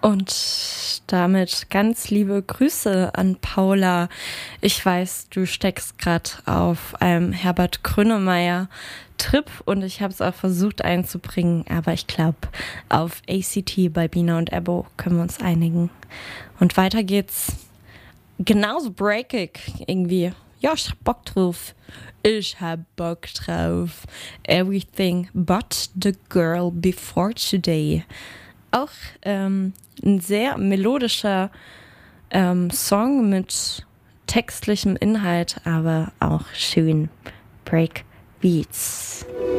Und damit ganz liebe Grüße an Paula. Ich weiß, du steckst gerade auf einem Herbert Grönemeyer-Trip und ich habe es auch versucht einzubringen, aber ich glaube, auf ACT bei Bina und Ebo können wir uns einigen. Und weiter geht's. Genauso breakig irgendwie. Ja, ich hab Bock drauf. Ich hab Bock drauf. Everything but the girl before today. Auch ein sehr melodischer Song mit textlichem Inhalt, aber auch schön Breakbeats.